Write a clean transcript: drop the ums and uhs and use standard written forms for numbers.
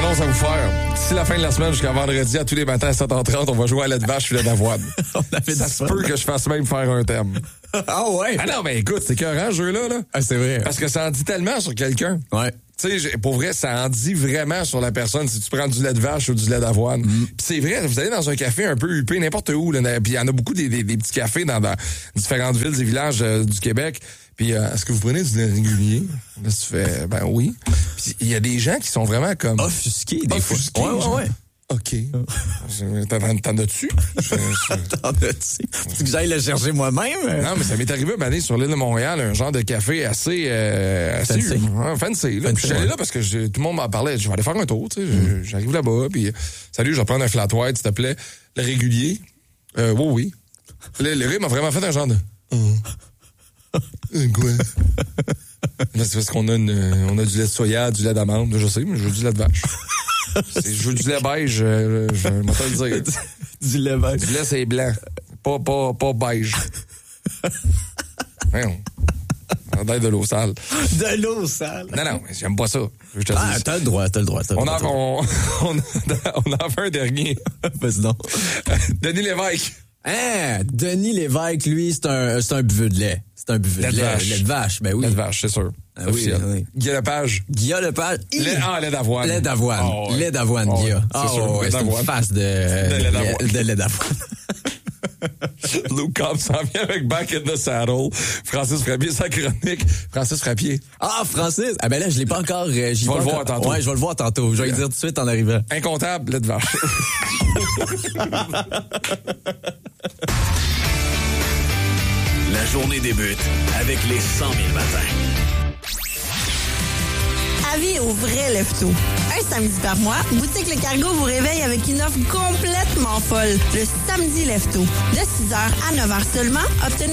annonce à vous faire. D'ici la fin de la semaine jusqu'à vendredi, à tous les matins à 7h30, on va jouer à lait de vache, lait d'avoine. Ça se peut que je fasse même faire un thème. Ah ouais? Ah non, mais écoute, c'est écœurant, ce jeu-là. Là. Ah, c'est vrai. Parce que ça en dit tellement sur quelqu'un. Ouais. Tu sais, pour vrai, ça en dit vraiment sur la personne si tu prends du lait de vache ou du lait d'avoine. Puis c'est vrai, vous allez dans un café un peu huppé, n'importe où, là, puis il y en a beaucoup des petits cafés dans différentes villes et villages du Québec. Puis est-ce que vous prenez du lait régulier? Là, tu fais, ben oui. Puis il y a des gens qui sont vraiment comme... Offusqués, des fois. Ouais. OK. T'en as-tu? T'en as-tu? Tu que j'aille le chercher moi-même? Non, mais ça m'est arrivé à aller sur l'île de Montréal, un genre de café assez fancy. Là. Puis j'allais là parce que tout le monde m'en parlait. Je vais aller faire un tour, tu sais. J'arrive là-bas, puis salut, je vais prendre un flat white, s'il te plaît. Le régulier. Oui. Le riz m'a vraiment fait un genre de... Quoi? Là, c'est parce qu'on a on a du lait de soya, du lait d'amande, je sais, mais je veux du lait de vache. Je veux du lait beige, je vais te le dire. Du lait beige. Du lait, c'est blanc. Pas beige. Voyons. On a de l'eau sale. De l'eau sale? Non, j'aime pas ça. T'as le droit. On en fait un dernier. Vas-y donc. Denis Lévesque. Hein? Denis Lévesque, lui, c'est un buveux de lait. C'est un buveux de lait. Lait de vache, ben oui. Lait de vache, c'est sûr. Ah, oui. Guillaume Lepage. Guillaume Lepage. Lait d'avoine. Lait d'avoine. Oh, ouais. Lait d'avoine, Guillaume. C'est sûr. C'est une face de lait d'avoine. Luke Cobb s'en vient avec Back in the Saddle. Francis Frappier, sa chronique. Francis Frappier. Ah, Francis! Ah ben là, je l'ai pas encore... Je vais le voir tantôt. Ouais, je vais le voir tantôt. Je vais le dire tout de suite en arrivant. Incontable, lait de vache. La journée débute avec les 100 000 matins. Avis aux vrais leftos. Un samedi par mois, Boutique Le Cargo vous réveille avec une offre complètement folle. Le samedi lefto. De 6h à 9h seulement, obtenez